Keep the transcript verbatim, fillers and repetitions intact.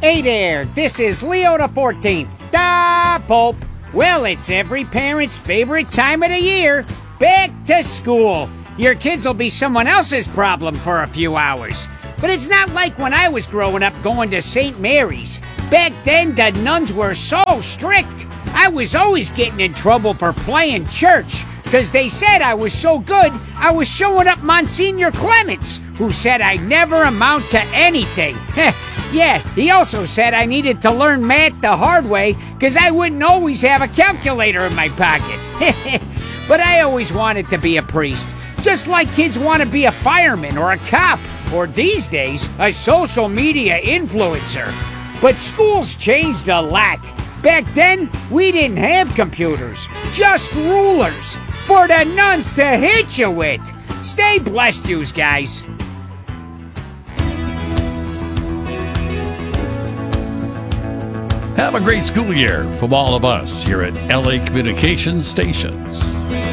Hey there, this is Leo the fourteenth, the Pope. Well, it's every parent's favorite time of the year, back to school. Your kids will be someone else's problem for a few hours. But it's not like when I was growing up going to Saint Mary's. Back then, the nuns were so strict. I was always getting in trouble for playing church, because they said I was so good, I was showing up Monsignor Clements, who said I never amount to anything. Yeah, he also said I needed to learn math the hard way, because I wouldn't always have a calculator in my pocket. But I always wanted to be a priest, just like kids want to be a fireman or a cop, or these days, a social media influencer. But school's changed a lot. Back then, we didn't have computers, just rulers for the nuns to hit you with. Stay blessed, yous guys. Have a great school year from all of us here at L A Communications Stations.